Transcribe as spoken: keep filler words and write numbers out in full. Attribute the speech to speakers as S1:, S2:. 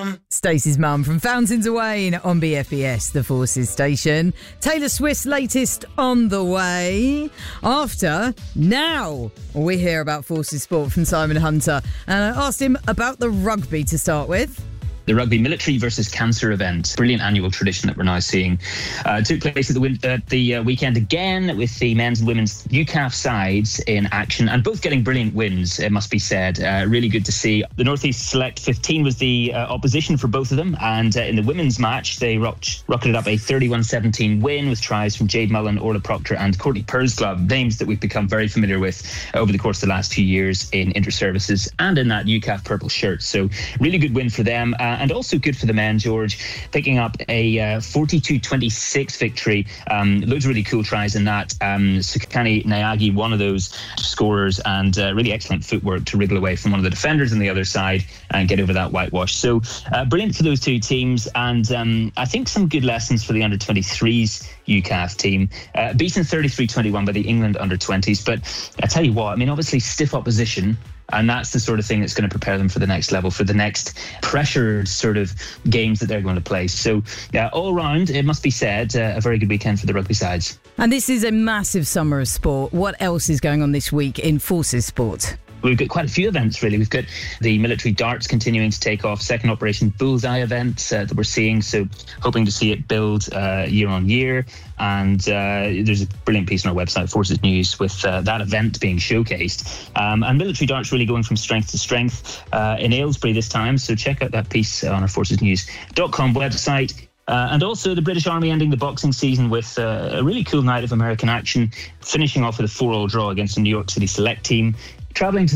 S1: Mum. Stacey's mum from Fountains of Wayne on B F E S, the Forces station. Taylor Swift's latest on the way. After, now, we hear about Forces Sport from Simon Hunter. And I asked him about the rugby to start with.
S2: The rugby military versus cancer event, brilliant annual tradition that we're now seeing, uh, took place at the, win- uh, the uh, weekend again with the men's and women's U C A F sides in action, and both getting brilliant wins, it must be said. Uh, really good to see. The North East Select fifteen was the uh, opposition for both of them, and uh, in the women's match, they rocked, rocketed up a thirty-one seventeen win with tries from Jade Mullen, Orla Proctor and Courtney Pursglove, names that we've become very familiar with over the course of the last few years in inter-services and in that U C A F purple shirt. So really good win for them. Uh, And also good for the men, George, picking up a uh, forty-two twenty-six victory. Um, loads of really cool tries in that. Um, Sukani Nyagi, one of those scorers, and uh, really excellent footwork to wriggle away from one of the defenders on the other side and get over that whitewash. So uh, brilliant for those two teams, and um, I think some good lessons for the under twenty-threes U C A F team. Uh, beaten thirty-three twenty-one by the England under twenties. But I tell you what, I mean, obviously stiff opposition. And that's the sort of thing that's going to prepare them for the next level, for the next pressured sort of games that they're going to play. So, yeah, all round, it must be said, uh, a very good weekend for the rugby sides.
S1: And this is a massive summer of sport. What else is going on this week in Forces Sport?
S2: We've got quite a few events, really. We've got the military darts continuing to take off, second Operation Bullseye event uh, that we're seeing, so hoping to see it build uh, year on year. And uh, there's a brilliant piece on our website, Forces News, with uh, that event being showcased. Um, and military darts really going from strength to strength uh, in Aylesbury this time, so check out that piece on our forces news dot com website. Uh, and also the British Army ending the boxing season with uh, a really cool night of American action, finishing off with a four-all draw against the New York City Select team. Travelling to